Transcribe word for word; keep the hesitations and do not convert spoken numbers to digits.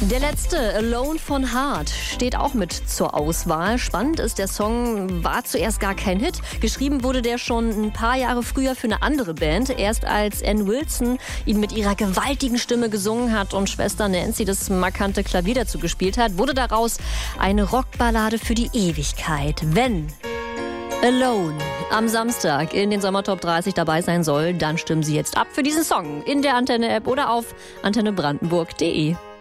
Der letzte, Alone von Heart, steht auch mit zur Auswahl. Spannend ist, der Song war zuerst gar kein Hit. Geschrieben wurde der schon ein paar Jahre früher für eine andere Band. Erst als Ann Wilson ihn mit ihrer gewaltigen Stimme gesungen hat und Schwester Nancy das markante Klavier dazu gespielt hat, wurde daraus eine Rockballade für die Ewigkeit. Wenn Alone am Samstag in den Sommertop dreißig dabei sein soll, dann stimmen Sie jetzt ab für diesen Song in der Antenne-App oder auf antenne brandenburg punkt de.